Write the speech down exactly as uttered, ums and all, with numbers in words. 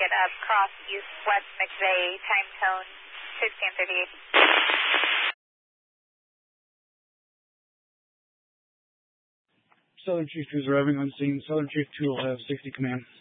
target of cross east west McVeigh, time tone sixteen thirty-eight. Southern Chief two is arriving on scene. Southern Chief two will have safety command.